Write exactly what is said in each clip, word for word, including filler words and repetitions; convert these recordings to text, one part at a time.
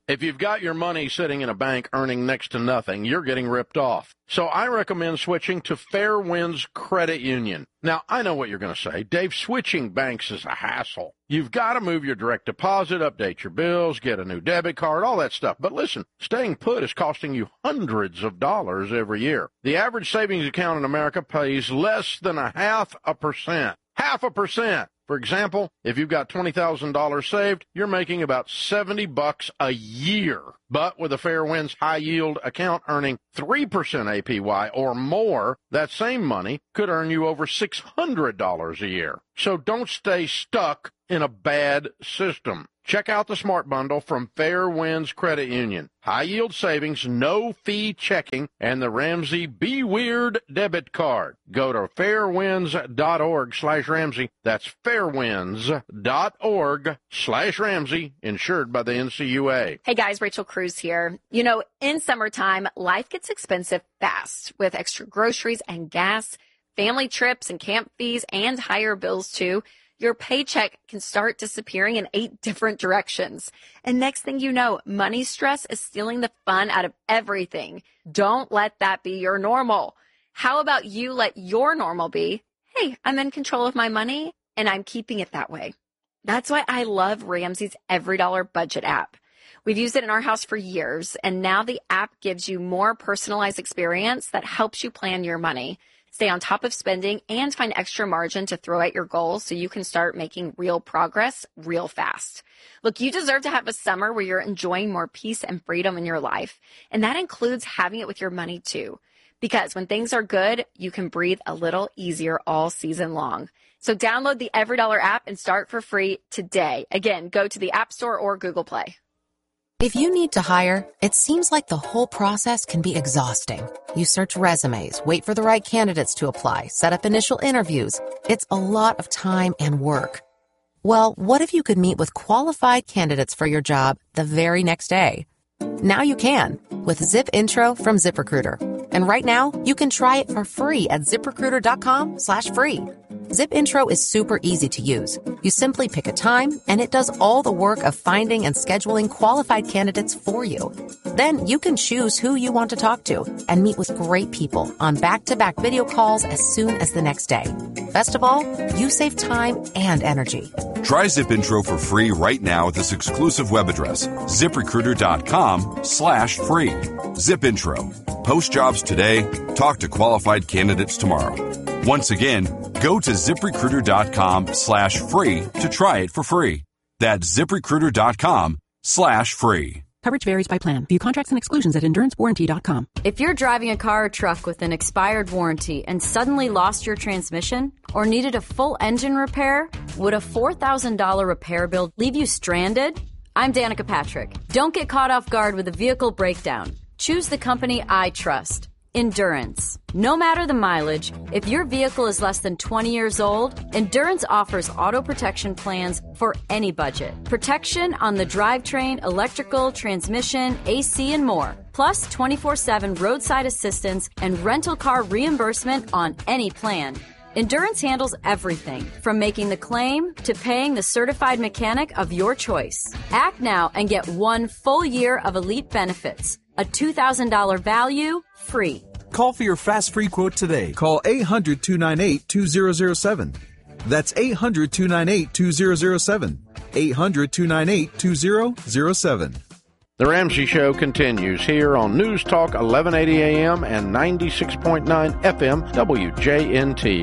If you've got your money sitting in a bank earning next to nothing, you're getting ripped off. So I recommend switching to Fairwinds Credit Union. Now, I know what you're going to say. Dave, switching banks is a hassle. You've got to move your direct deposit, update your bills, get a new debit card, all that stuff. But listen, staying put is costing you hundreds of dollars every year. The average savings account in America pays less than a half a percent. Half a percent. For example, if you've got twenty thousand dollars saved, you're making about seventy bucks a year. But with a Fairwinds high-yield account earning three percent A P Y or more, that same money could earn you over six hundred dollars a year. So don't stay stuck in a bad system. Check out the Smart Bundle from Fairwinds Credit Union. High-yield savings, no-fee checking, and the Ramsey Be Weird debit card. Go to fairwinds.org slash Ramsey. That's fairwinds.org slash Ramsey, insured by the N C U A. Hey guys, Rachel Cruz here. You know, in summertime, life gets expensive fast with extra groceries and gas, family trips and camp fees, and higher bills too. Your paycheck can start disappearing in eight different directions. And next thing you know, money stress is stealing the fun out of everything. Don't let that be your normal. How about you let your normal be, hey, I'm in control of my money and I'm keeping it that way. That's why I love Ramsey's Every Dollar Budget app. We've used it in our house for years, and now the app gives you more personalized experience that helps you plan your money, stay on top of spending, and find extra margin to throw at your goals so you can start making real progress real fast. Look, you deserve to have a summer where you're enjoying more peace and freedom in your life, and that includes having it with your money too. Because when things are good, you can breathe a little easier all season long. So download the Every Dollar app and start for free today. Again, go to the App Store or Google Play. If you need to hire, it seems like the whole process can be exhausting. You search resumes, wait for the right candidates to apply, set up initial interviews. It's a lot of time and work. Well, what if you could meet with qualified candidates for your job the very next day? Now you can with Zip Intro from ZipRecruiter. And right now, you can try it for free at ZipRecruiter.com slash free. Zip Intro is super easy to use. You simply pick a time, and it does all the work of finding and scheduling qualified candidates for you. Then you can choose who you want to talk to and meet with great people on back-to-back video calls as soon as the next day. Best of all, you save time and energy. Try Zip Intro for free right now at this exclusive web address, ZipRecruiter.com slash free. Zip Intro. Post jobs today. Talk to qualified candidates tomorrow. Once again, go to ZipRecruiter.com slash free to try it for free. That's ZipRecruiter.com slash free. Coverage varies by plan. View contracts and exclusions at endurance warranty dot com. If you're driving a car or truck with an expired warranty and suddenly lost your transmission or needed a full engine repair, would a four thousand dollars repair bill leave you stranded? I'm Danica Patrick. Don't get caught off guard with a vehicle breakdown. Choose the company I trust. Endurance. No matter the mileage, if your vehicle is less than twenty years old, Endurance offers auto protection plans for any budget. Protection on the drivetrain, electrical, transmission, A C, and more. Plus twenty-four seven roadside assistance and rental car reimbursement on any plan. Endurance handles everything from making the claim to paying the certified mechanic of your choice. Act now and get one full year of elite benefits. A two thousand dollars value, free. Call for your fast free quote today. Call eight hundred, two nine eight, two zero zero seven. That's eight hundred, two nine eight, two zero zero seven. eight hundred, two nine eight, two zero zero seven. The Ramsey Show continues here on News Talk eleven eighty A M and ninety-six point nine F M W J N T.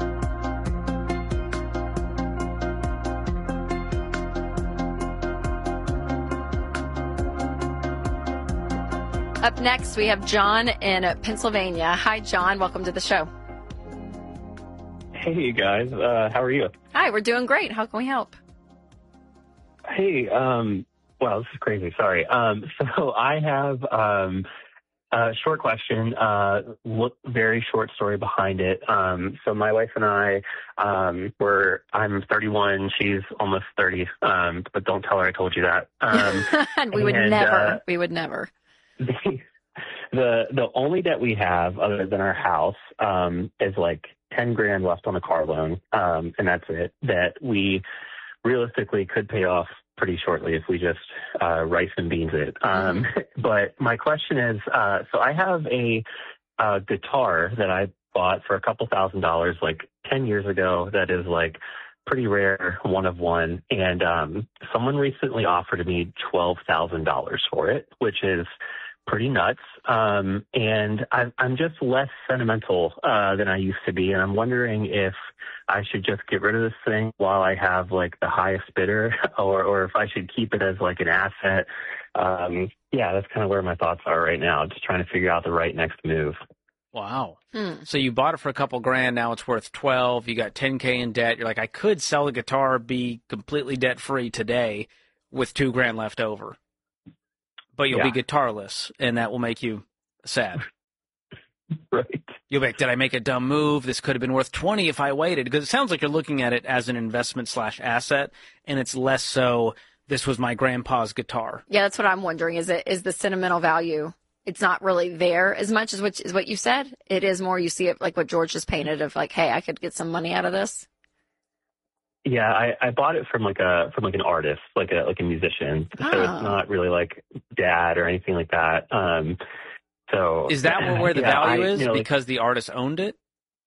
Up next, we have John in Pennsylvania. Hi, John. Welcome to the show. Hey, you guys. Uh, how are you? Hi, we're doing great. How can we help? Hey, um, well, this is crazy. Sorry. Um, so I have um, a short question, uh, look, very short story behind it. Um, so my wife and I um, were, I'm thirty-one, she's almost thirty, um, but don't tell her I told you that. Um, we would and, never. Uh, we would never. The, the the only debt we have other than our house um, is like ten grand left on a car loan, um, and that's it. That we realistically could pay off pretty shortly if we just uh, rice and beans it. Um, mm-hmm. But my question is, uh, so I have a, a guitar that I bought for a couple thousand dollars like ten years ago that is like pretty rare, one of one. And um, someone recently offered me twelve thousand dollars for it, which is pretty nuts. Um, and I, I'm just less sentimental uh, than I used to be. And I'm wondering if I should just get rid of this thing while I have like the highest bidder, or, or if I should keep it as like an asset. Um, yeah, that's kind of where my thoughts are right now. Just trying to figure out the right next move. Wow. Hmm. So you bought it for a couple grand. Now it's worth twelve. You got ten K in debt. You're like, I could sell the guitar, be completely debt free today with two grand left over. But you'll Yeah. be guitarless, and that will make you sad. Right. You'll be like, did I make a dumb move? This could have been worth twenty if I waited. Because it sounds like you're looking at it as an investment slash asset, and it's less so, this was my grandpa's guitar. Yeah, that's what I'm wondering. Is it is the sentimental value? It's not really there as much as what is what you said. It is more you see it like what George just painted of like, hey, I could get some money out of this. Yeah, I, I bought it from like a from like an artist, like a like a musician. So Oh. it's not really like dad or anything like that. Um, so Is that where, where the yeah, value I- is? you know, like- Because the artist owned it?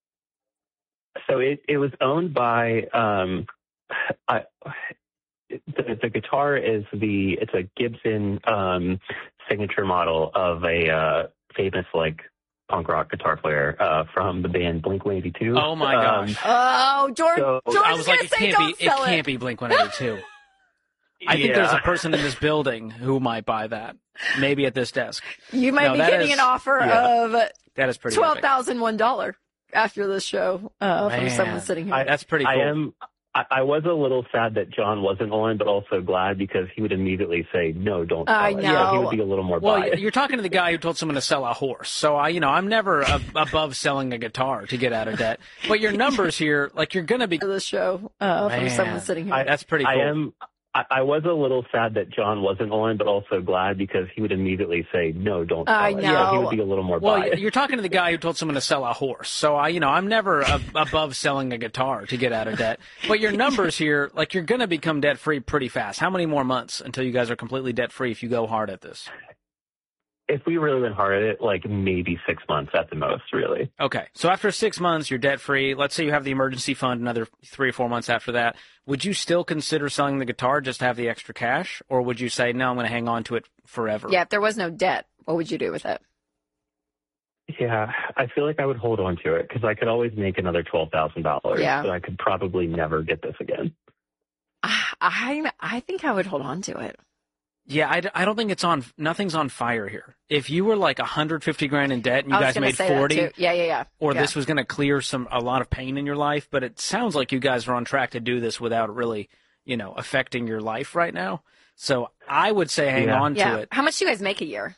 So it, it was owned by um, I, the, the guitar is the it's a Gibson um, signature model of a uh, famous like punk rock guitar player uh, from the band Blink one eighty-two. Oh, my Um, gosh. Oh, George, So- George I is was gonna like, it say can't don't be. It sell can't be Blink one eighty-two. I think Yeah. there's a person in this building who might buy that. Maybe at this desk. You might No, be that getting is- an offer yeah. of That is pretty twelve epic. thousand one dollar after the show uh, from Man. someone sitting here. I- That's pretty cool. I am. I, I was a little sad that John wasn't on, but also glad because he would immediately say, "No, don't sell I it." So know. he would be a little more Well, biased. you're talking to the guy who told someone to sell a horse. So I, you know, I'm never a, above selling a guitar to get out of debt. But your numbers here, like you're going to be. after the show uh, from Man. someone sitting here. I- That's pretty cool. I am. I, I was a little sad that John wasn't on, but also glad because he would immediately say, "No, don't sell I it." So he know. would be a little more Well, biased. you're talking to the guy who told someone to sell a horse. So I, you know, I'm never a, above selling a guitar to get out of debt. But your numbers here, like you're going to become debt free pretty fast. How many more months until you guys are completely debt free if you go hard at this? If we really went hard at it, like maybe six months at the most, really. Okay. So after six months, you're debt free. Let's say you have the emergency fund another three or four months after that. Would you still consider selling the guitar just to have the extra cash? Or would you say, no, I'm going to hang on to it forever? Yeah, if there was no debt, what would you do with it? Yeah, I feel like I would hold on to it because I could always make another twelve thousand dollars. Yeah. But I could probably never get this again. I, I I think I would hold on to it. Yeah, I, d- I don't think it's on, nothing's on fire here. If you were like one hundred fifty grand in debt and you I was guys gonna made say that forty, too. Yeah, yeah, yeah. or yeah. this was going to clear some, a lot of pain in your life, but it sounds like you guys are on track to do this without really, you know, affecting your life right now. So I would say hang Yeah. on to yeah. it. How much do you guys make a year?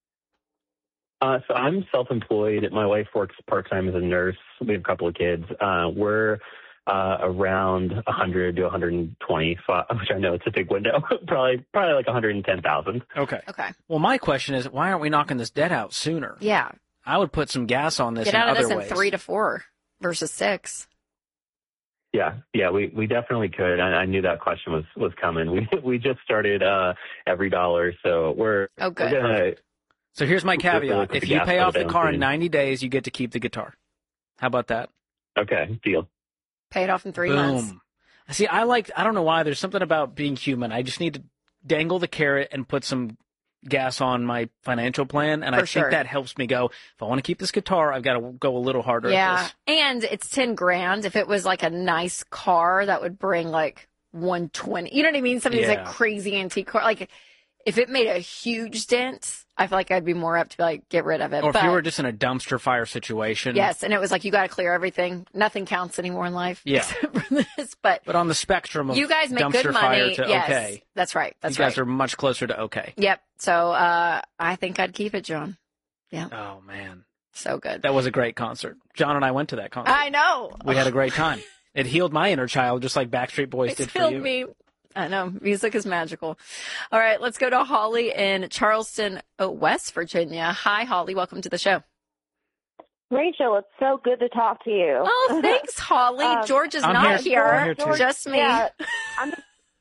Uh, so I'm self-employed. My wife works part-time as a nurse. We have a couple of kids. Uh, we're uh, around one hundred to one hundred twenty, which I know it's a big window. probably, probably like one hundred ten thousand. Okay. Okay. Well, my question is, why aren't we knocking this debt out sooner? Yeah. I would put some gas on this Get in out of other this in ways. three to four versus six. Yeah, yeah, we, we definitely could. I, I knew that question was, was coming. We we just started uh, Every Dollar, so we're Oh, good. we're gonna. So here's my We're gonna caveat. put If the you gas pay pedal off the down car in soon. ninety days, you get to keep the guitar. How about that? Okay, deal. Pay it off in three Boom. months. See, I like, I don't know why, there's something about being human. I just need to dangle the carrot and put some gas on my financial plan, and For I sure. think that helps me go, if I want to keep this guitar, I've got to go a little harder at Yeah. this. And it's ten grand. If it was like a nice car that would bring like one twenty, you know what I mean? Some of these Yeah. like crazy antique car, like if it made a huge dent, I feel like I'd be more up to be like, get rid of it. Or if but you were just in a dumpster fire situation. yes. And it was like, you got to clear everything. Nothing counts anymore in life. Yeah. Except for this. But But on the spectrum of you guys make dumpster good fire money. to Yes. okay, That's right. That's you guys right. are much closer to okay. Yep. So uh, I think I'd keep it, John. Yeah. Oh, man. So good. That was a great concert. John and I went to that concert. I know. We had a great time. It healed my inner child just like Backstreet Boys It's did for filled you. me. I know. Music is magical. All right. Let's go to Holly in Charleston, oh, West Virginia. Hi, Holly. Welcome to the show. Rachel, it's so good to talk to you. Oh, thanks, Holly. Um, George is I'm not here. here. I'm here too. Just me. Yeah, I'm just,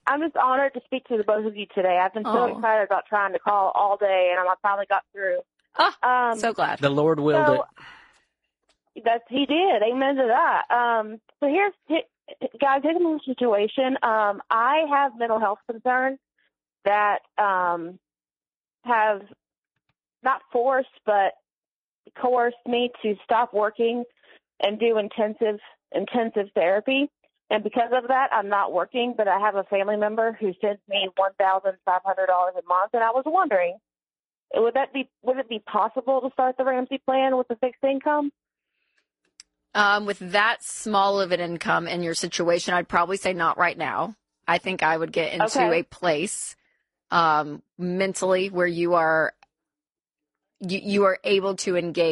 I'm just honored to speak to the both of you today. I've been so Oh. excited about trying to call all day, and I finally got through. Oh, Um, so glad. The Lord willed so, it. That's he did. Amen to that. Um, so here's, guys, here's my situation. Um, I have mental health concerns that um, have not forced but coerced me to stop working and do intensive intensive therapy. And because of that, I'm not working, but I have a family member who sends me one thousand five hundred dollars a month. And I was wondering, would that be would it be possible to start the Ramsey plan with a fixed income? Um, with that small of an income in your situation, I'd probably say not right now. I think I would get into Okay. a place um, mentally where you are you, you are able to engage